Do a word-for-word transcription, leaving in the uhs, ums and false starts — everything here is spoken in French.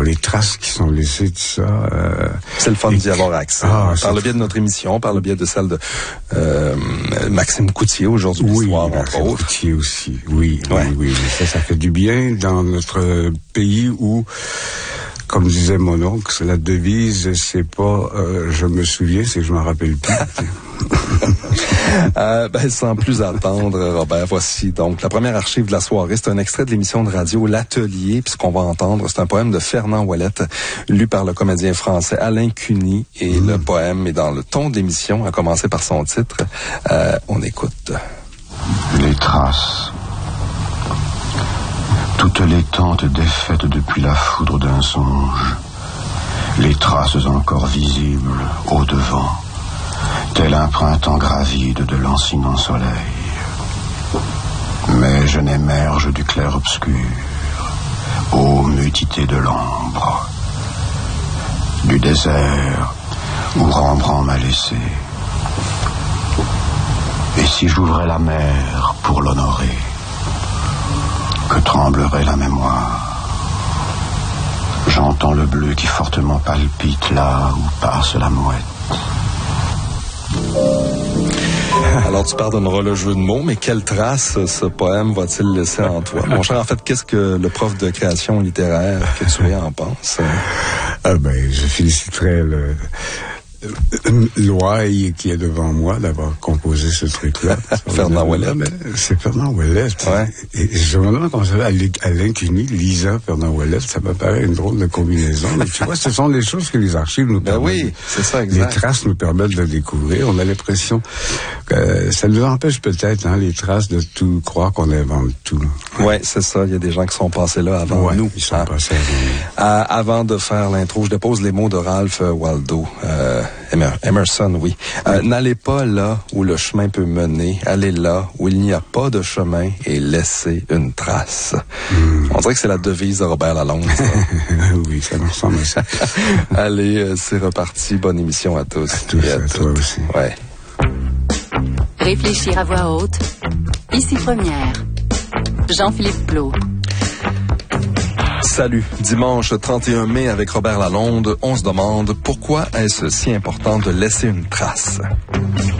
les traces qui sont laissées, tout ça. Euh, c'est le fun d'y avoir accès. Ah, par le biais de notre émission, par le biais de celle de euh, Maxime Coutier aujourd'hui oui, soir, entre Maxime autres. Coutier aussi, oui, ouais. oui, oui. Ça, ça fait du bien dans notre pays où, comme disait mon oncle, la devise, c'est pas euh, je me souviens, c'est que je m'en rappelle plus. euh, ben, sans plus attendre, Robert, voici donc la première archive de la soirée. C'est un extrait de l'émission de radio L'Atelier. Puis ce qu'on va entendre, c'est un poème de Fernand Ouellette, lu par le comédien français Alain Cuny. Et mmh. le poème est dans le ton de l'émission, à commencer par son titre. Euh, on écoute. Les traces. Toutes les tentes défaites depuis la foudre d'un songe. Les traces encore visibles au-devant. Tel un printemps gravide de lancinant soleil. Mais je n'émerge du clair-obscur, ô mutité de l'ombre, du désert où Rembrandt m'a laissé. Et si j'ouvrais la mer pour l'honorer, que tremblerait la mémoire? J'entends le bleu qui fortement palpite là où passe la mouette. Alors, tu pardonneras le jeu de mots, mais quelle trace ce poème va-t-il laisser en toi? Mon cher, en fait, qu'est-ce que le prof de création littéraire que tu es en pense? Ah ben, je féliciterais le... Loaille qui est devant moi d'avoir composé ce truc-là. Fernand Ouellette. C'est Fernand Ouellette. Ouais. Et je me demande comment ça va, Alain Cuny, Lisa, Fernand Ouellette, ça me paraît une drôle de combinaison. Mais tu vois, ce sont des choses que les archives nous ben permettent. Oui, c'est ça, exact. Les traces nous permettent de découvrir. On a l'impression que ça nous empêche peut-être, hein, les traces, de tout croire qu'on invente tout. Ouais, c'est ça. Il y a des gens qui sont passés là avant ouais, nous. Ils sont hein. passés avant nous. Euh, avant de faire l'intro, je dépose les mots de Ralph Waldo. Euh, Emerson, oui. Euh, oui. N'allez pas là où le chemin peut mener. Allez là où il n'y a pas de chemin et laissez une trace. Mm. On dirait que c'est la devise de Robert Lalonde. Oui, ça me ressemble à ça. Allez, euh, c'est reparti. Bonne émission à tous. À tous, et à, à toi aussi. Ouais. Réfléchir à voix haute. Ici Première. Jean-Philippe Plault. Salut. Dimanche trente et un mai avec Robert Lalonde, on se demande pourquoi est-ce si important de laisser une trace?